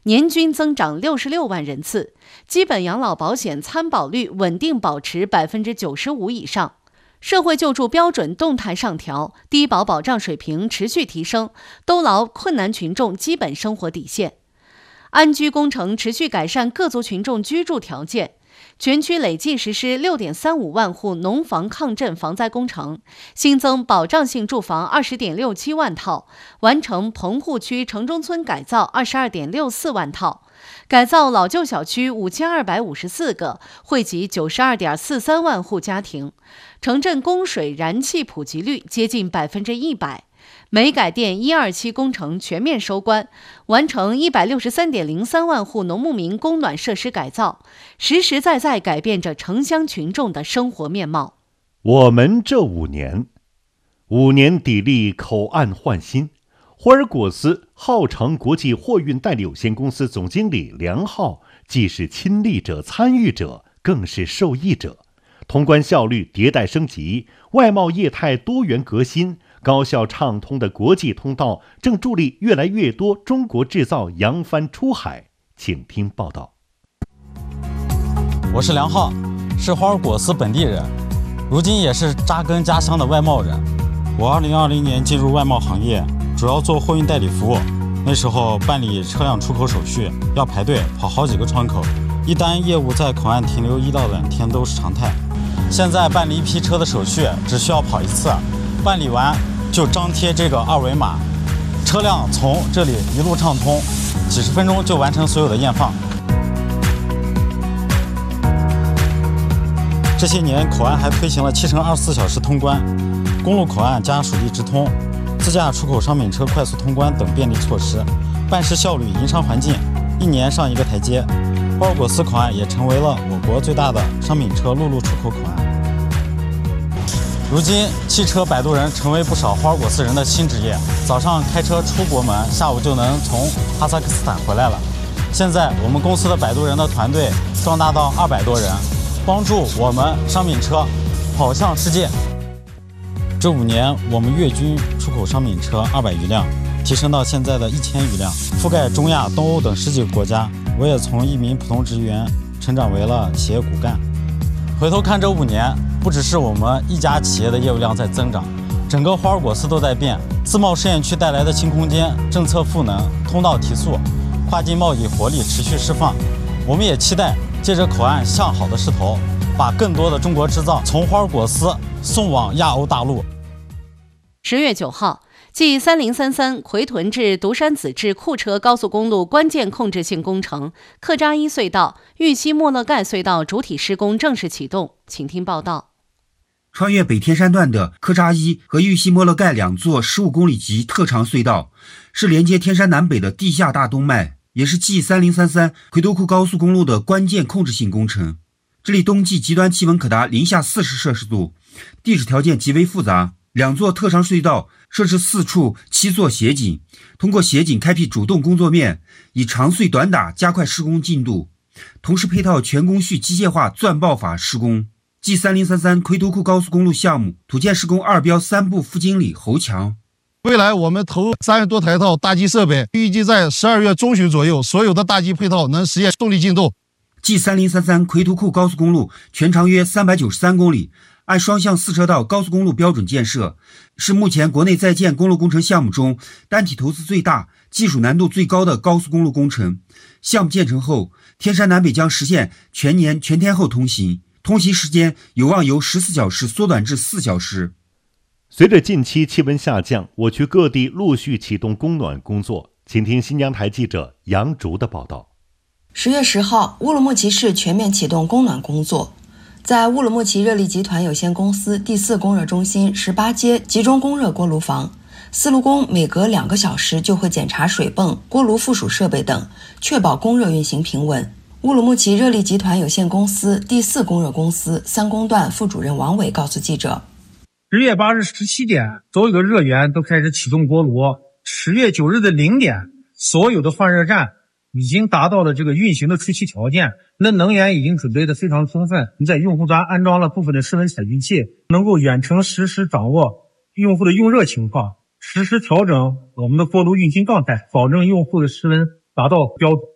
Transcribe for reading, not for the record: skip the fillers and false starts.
年均增长66万人次，基本养老保险参保率稳定保持95%以上。社会救助标准动态上调，低保保障水平持续提升，都牢困难群众基本生活底线。安居工程持续改善各族群众居住条件，全区累计实施6.35万户农房抗震防灾工程，新增保障性住房20.67万套，完成棚户区城中村改造22.64万套，改造老旧小区5254个，惠及92.43万户家庭，城镇供水燃气普及率接近100%。煤改电1、2期工程全面收官，完成163.03万户农牧民供暖设施改造，实实在在改变着城乡群众的生活面貌。 我们这5年砥砺口岸焕新。霍尔果斯浩长国际货运代理有限公司总经理梁浩既是亲历者、参与者，更是受益者。通关效率迭代升级，外贸业态多元革新，高效畅通的国际通道正助力越来越多中国制造扬帆出海。请听报道。 我是梁浩，是霍尔果斯本地人，如今也是扎根家乡的外贸人。我2020年进入外贸行业，主要做货运代理服务。那时候办理车辆出口手续要排队跑好几个窗口，一单业务在口岸停留1到2天都是常态。现在办理一批车的手续只需要跑1次，办理完就张贴这个2维码，车辆从这里一路畅通，几十分钟就完成所有的验放。这些年口岸还推行了7乘24小时通关，公路口岸加属地直通，自驾出口商品车快速通关等便利措施，办事效率、营商环境1年上一个台阶。霍尔果斯口岸也成为了我国最大的商品车陆路出口口岸。如今，汽车摆渡人成为不少霍尔果斯人的新职业。早上开车出国门，下午就能从哈萨克斯坦回来了。现在，我们公司的摆渡人的团队壮大到200多人，帮助我们商品车跑向世界。这5年，我们月均出口商品车200余辆，提升到现在的1000余辆，覆盖中亚、东欧等10几个国家。我也从一名普通职员成长为了企业骨干。回头看这5年，不只是我们一家企业的业务量在增长，整个霍尔果斯都在变。自贸试验区带来的新空间，政策赋能，通道提速，跨境贸易活力持续释放。我们也期待借着口岸向好的势头，把更多的中国制造从霍尔果斯送往亚欧大陆。 10月9号，继3033奎屯至独山子至库车高速公路关键控制性工程克扎伊隧道、玉溪莫勒盖隧道主体施工正式启动。请听报道。 穿越北天山段的克扎伊和玉溪莫勒盖2座15公里级特长隧道，是连接天山南北的地下大动脉，也是 G3033 奎多库高速公路的关键控制性工程。这里冬季极端气温可达零下40摄氏度，地质条件极为复杂。2座特长隧道设置4处7座斜井，通过斜井开辟主动工作面，以长隧短打加快施工进度，同时配套全工序机械化钻爆法施工。G3033奎图库高速公路项目土建施工2标3部副经理侯强。 未来我们投入300多台套大机设备，预计在12月中旬左右，所有的大机配套能实现动力进度。 G3033奎图库高速公路全长约393公里，按双向4车道高速公路标准建设，是目前国内在建公路工程项目中单体投资最大、技术难度最高的高速公路工程。项目建成后，天山南北将实现全年全天候通行，通行时间有望由14小时缩短至4小时。 随着近期气温下降，我区各地陆续启动供暖工作。请听新疆台记者杨竹的报道。 10月10号，乌鲁木齐市全面启动供暖工作。在乌鲁木齐热力集团有限公司第4供热中心18阶集中供热锅炉房，4炉工每隔2个小时就会检查水泵、锅炉附属设备等，确保供热运行平稳。乌鲁木齐热力集团有限公司第4供热公司3工段副主任王伟告诉记者 ，10月8日17点，所有的热源都开始启动锅炉。10月9日的0点，所有的换热站已经达到了这个运行的初期条件，那能源已经准备的非常充分。在用户端安装了部分的室温采集器，能够远程实时掌握用户的用热情况，实时调整我们的锅炉运行状态，保证用户的室温达到标准。